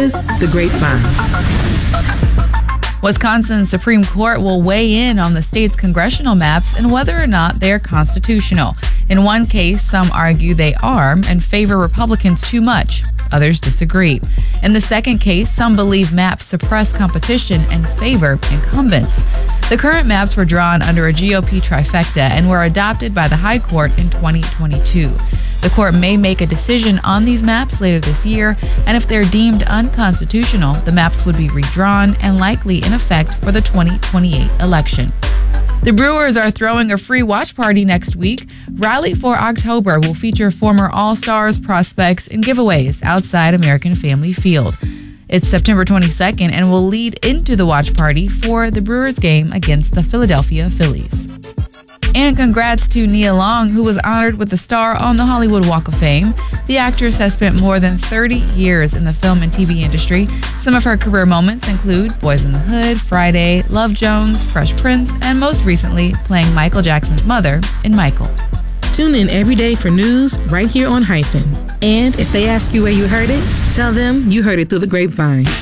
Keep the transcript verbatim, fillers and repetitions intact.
is The Grapevine. Wisconsin's Supreme Court will weigh in on the state's congressional maps and whether or not they are constitutional. In one case, some argue they are and favor Republicans too much. Others disagree. In the second case, some believe maps suppress competition and favor incumbents. The current maps were drawn under a G O P trifecta and were adopted by the High Court in twenty twenty-two. The court may make a decision on these maps later this year, and if they're deemed unconstitutional, the maps would be redrawn and likely in effect for the twenty twenty-eight election. The Brewers are throwing a free watch party next week. Rally for October will feature former All-Stars, prospects, and giveaways outside American Family Field. It's September twenty-second and will lead into the watch party for the Brewers game against the Philadelphia Phillies. And congrats to Nia Long, who was honored with a star on the Hollywood Walk of Fame. The actress has spent more than thirty years in the film and T V industry. Some of her career moments include Boys in the Hood, Friday, Love Jones, Fresh Prince, and most recently playing Michael Jackson's mother in Michael. Tune in every day for news right here on Hyphen. And if they ask you where you heard it, tell them you heard it through the grapevine.